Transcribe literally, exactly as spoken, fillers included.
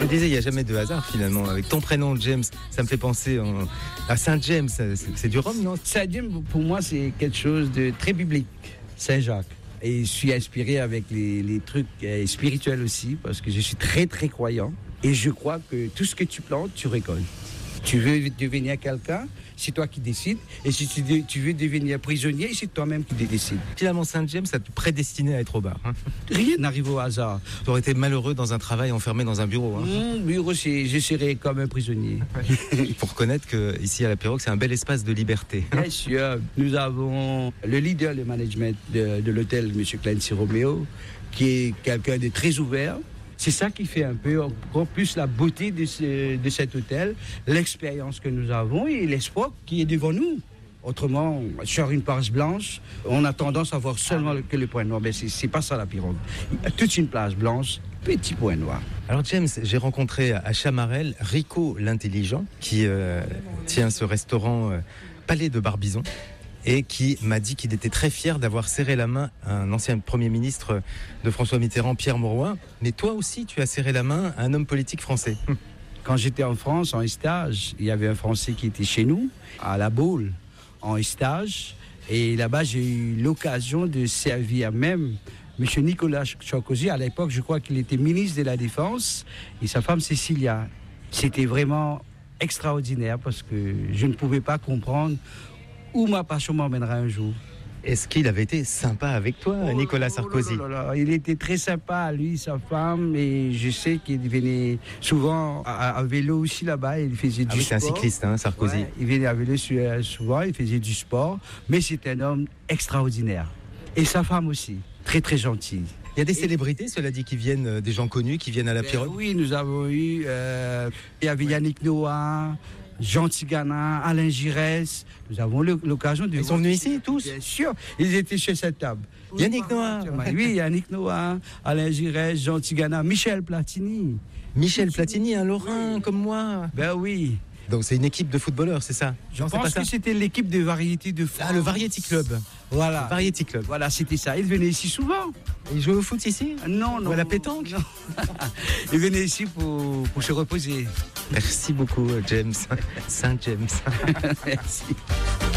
Je disais, il n'y a jamais de hasard finalement. Avec ton prénom, James, ça me fait penser en... à Saint James. C'est, c'est du Rhum, non? Saint James, pour moi, c'est quelque chose de très biblique. Saint-Jacques. Et je suis inspiré avec les, les trucs euh, spirituels aussi, parce que je suis très, très croyant. Et je crois que tout ce que tu plantes, tu récoltes. Tu veux devenir quelqu'un, c'est toi qui décides. Et si tu, de, tu veux devenir prisonnier, c'est toi-même qui décides. Finalement, Saint James, ça te prédestinait à être au bar. Hein. Rien n'arrive au hasard. Tu aurais été malheureux dans un travail enfermé dans un bureau. Hein. Mon bureau, c'est, je serais comme un prisonnier. Il faut reconnaître qu'ici à la Pirogue, c'est un bel espace de liberté. Bien sûr, nous avons le leader de management de, de l'hôtel, M. Clancy Romeo, qui est quelqu'un de très ouvert. C'est ça qui fait un peu encore plus la beauté de, ce, de cet hôtel, l'expérience que nous avons et l'espoir qui est devant nous. Autrement, sur une plage blanche, on a tendance à voir seulement que le point noir. Mais c'est, c'est pas ça la Pirogue. Il y a toute une plage blanche, petit point noir. Alors James, j'ai rencontré à Chamarel Rico l'intelligent qui euh, tient ce restaurant euh, Palais de Barbizon. Et qui m'a dit qu'il était très fier d'avoir serré la main à un ancien Premier ministre de François Mitterrand, Pierre Mauroy. Mais toi aussi, tu as serré la main à un homme politique français. Quand j'étais en France, en stage, il y avait un Français qui était chez nous, à La Baule, en stage. Et là-bas, j'ai eu l'occasion de servir même M. Nicolas Sarkozy. À l'époque, je crois qu'il était ministre de la Défense. Et sa femme, Cécilia. C'était vraiment extraordinaire parce que je ne pouvais pas comprendre où ma passion m'emmènera un jour. Est-ce qu'il avait été sympa avec toi, oh, Nicolas Sarkozy? oh là là là. Il était très sympa, lui, sa femme, et je sais qu'il venait souvent à, à vélo aussi là-bas, il faisait ah du oui, sport. C'est un cycliste, hein, Sarkozy. Ouais, il venait à vélo souvent, il faisait du sport, mais c'est un homme extraordinaire. Et sa femme aussi, très très gentille. Il y a des célébrités, cela dit, qui viennent, des gens connus, qui viennent à la Pirogue? Ben oui, nous avons eu, euh, il y avait Yannick Noah, Jean Tigana, Alain Giresse. Nous avons l'occasion de... Ils sont venus ici, tous? Bien sûr, ils étaient chez cette table. Yannick Noah. Oui, Yannick Noah, Alain Giresse, Jean Tigana, Michel Platini. Michel Platini, un Lorrain oui. Comme moi. Ben oui. Donc c'est une équipe de footballeurs, c'est ça? Je pense que ça c'était l'équipe de Variété de France. Ah, le Variety Club. Voilà. Le Variety Club. Voilà, c'était ça. Ils venaient ici souvent. Ils jouaient au foot ici? Non, non. Ou à la pétanque? Non. Ils venaient ici pour, pour se reposer. Merci beaucoup, James. Saint James. Merci.